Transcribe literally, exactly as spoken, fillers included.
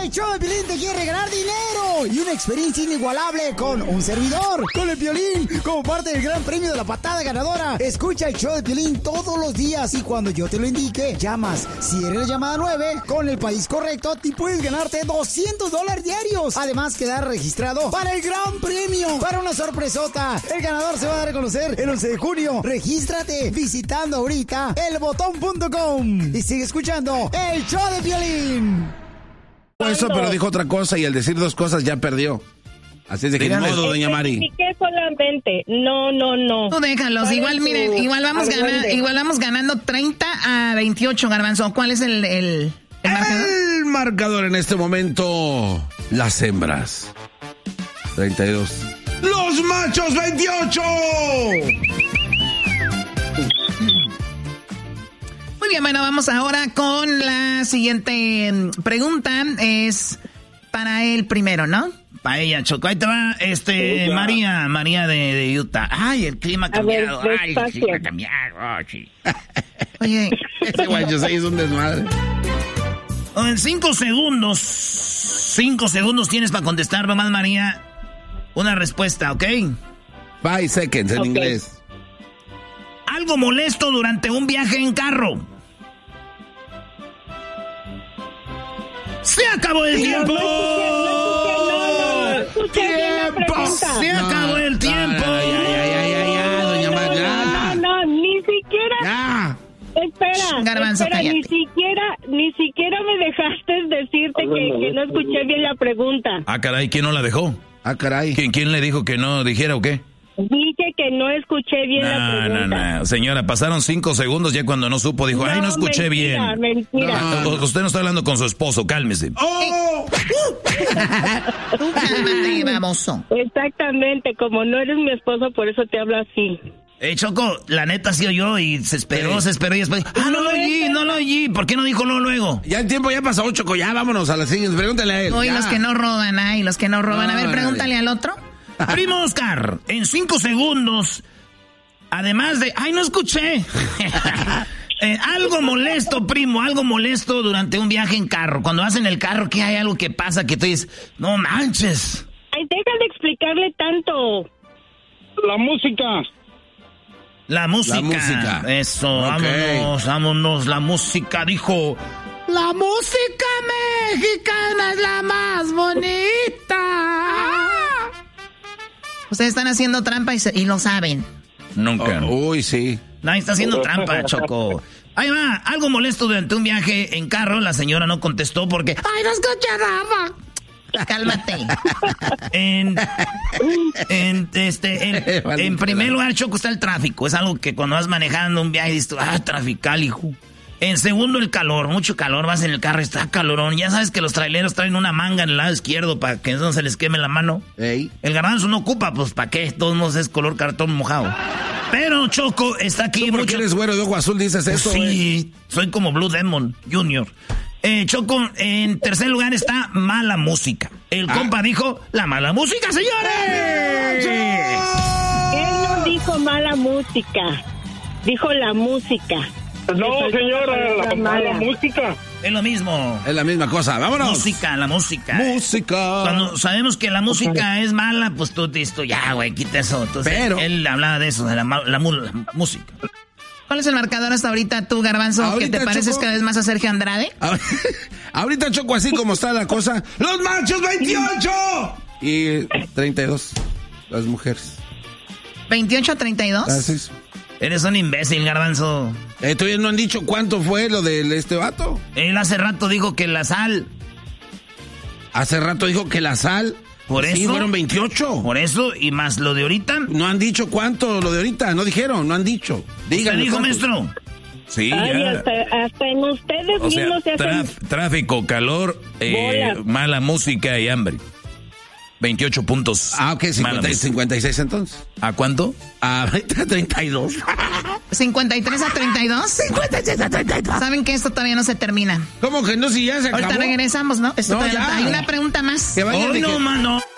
El show de Piolín te quiere ganar dinero y una experiencia inigualable con un servidor, con el Piolín, como parte del gran premio de la patada ganadora. Escucha el show de Piolín todos los días y cuando yo te lo indique, llamas. Si eres la llamada nueve, con el país correcto, te puedes ganarte doscientos dólares diarios. Además, quedar registrado para el gran premio, para una sorpresota. El ganador se va a dar a conocer el once de junio. Regístrate visitando ahorita el botón punto com y sigue escuchando el show de Piolín. Eso, pero dijo otra cosa y al decir dos cosas ya perdió. Así es de que ni modo, doña Mari. ¿Qué solamente? No, no, no. Tú déjalos, igual, miren, igual vamos, gana, igual vamos ganando treinta a veintiocho, Garbanzo. ¿Cuál es el, el, el marcador? El marcador en este momento, las hembras. treinta y dos. ¡Los machos, veintiocho! Muy bien, bueno, vamos ahora con la siguiente pregunta. Es para el primero, ¿no? Para ella, Choco. Ahí te va, este, María, María de, de Utah. Ay, el clima ha cambiado. Ver, Ay, el clima ha cambiado. Oh, sí. Oye. Ese guacho se hizo un desmadre. En cinco segundos, cinco segundos tienes para contestar, nomás, María, una respuesta, ¿ok? Five seconds en okay. inglés. Algo molesto durante un viaje en carro. ¡Se acabó el tiempo! ¡Tiempo! ¡Se acabó el tiempo! ¡Ay, ay, ay, ay, ay, doña María! No, no, ni siquiera... ¡Ya! Espera, Garbanzo, espera, cállate. ni siquiera, ni siquiera me dejaste decirte que, que no escuché bien la pregunta. Ah, caray, ¿quién no la dejó? Ah, caray. ¿Quién, quién le dijo que no dijera o qué? Dije que no escuché bien no, la pregunta. No, no, señora, pasaron cinco segundos ya cuando no supo, dijo, no, ay, no escuché mentira, bien. Mentira, no, usted no está hablando con su esposo, cálmese. ¡Oh! Tú cálmate, baboso. Exactamente, como no eres mi esposo, por eso te hablo así. Eh, Choco, la neta sí oyó y se esperó, sí. se esperó y después... Ah, no lo oí, no lo oí. ¿Por qué no dijo no luego? Ya el tiempo ya pasó, Choco, ya vámonos a la siguiente. Pregúntale a él. Oye, los que no roban, ay, los que no roban. No, a ver, pregúntale al otro. Primo Oscar, en cinco segundos, además de... ¡Ay, no escuché! eh, algo molesto, primo, algo molesto durante un viaje en carro. Cuando vas en el carro, ¿qué hay algo que pasa que tú dices, no manches? Ay, deja de explicarle tanto. La música. La música. La música. Eso, Okay. vámonos, vámonos. La música, dijo... La música mexicana es la más bonita. Ustedes están haciendo trampa y, se, y lo saben. Nunca. Oh, uy, sí. Nadie está haciendo trampa, Choco. Ahí va, algo molesto durante un viaje en carro. La señora no contestó porque... ¡Ay, no escuché nada! Cálmate. En, en, este, en, en primer lugar, Choco, está el tráfico. Es algo que cuando vas manejando un viaje dices, ah, trafical, hijo. En segundo, el calor. Mucho calor. Vas en el carro, está calorón. Ya sabes que los traileros traen una manga en el lado izquierdo para que no se les queme la mano. Ey. El Garbanzo no ocupa, pues, ¿para qué? Todos modos es color cartón mojado. Pero, Choco, está aquí... ¿Tú por qué eres güero de ojo azul dices eso? Sí, eh? soy como Blue Demon Junior Eh, Choco, en tercer lugar está mala música. El ah. compa dijo, la mala música, señores. Él no dijo mala música, dijo la música. No, señora, la, la mala música. Es lo mismo. Es la misma cosa, vámonos. Música, la música. Música. Cuando sabemos que la música es mala, pues tú dices, ya, güey, quita eso. Entonces, Pero él hablaba de eso, de la, la, la, la música. ¿Cuál es el marcador hasta ahorita, tú, Garbanzo? Ahorita, ¿Que te pareces Choco, cada vez más a Sergio Andrade? Ahorita, Choco, así como está la cosa. ¡Los machos, veintiocho! Y treinta y dos, las mujeres. ¿veintiocho a treinta y dos? Así es. Eres un imbécil, Garbanzo. Eh, ¿Todavía no han dicho cuánto fue lo de este vato? Él hace rato dijo que la sal... Hace rato dijo que la sal... Por sí, eso... fueron veintiocho. Por eso, y más lo de ahorita... No han dicho cuánto lo de ahorita, no dijeron, no han dicho. Díganme. ¿Usted dijo, cuánto. maestro? Sí, Ay, ya. hasta, hasta en ustedes O sea, mismos se hacen... traf- tráfico, calor, eh, Bola. mala música y hambre. veintiocho puntos. Ah, ok, Mala cincuenta, música. cincuenta y seis entonces. ¿A cuánto? Ah, treinta y dos. ¿cincuenta y tres a treinta y dos? cincuenta y seis a treinta y dos. ¿Saben que esto todavía no se termina? ¿Cómo que no? Si ya se acabó. Ahorita regresamos, ¿no? Esto No, todavía ya. no- Hay una pregunta más. Que vayan Hoy de no, que- mano.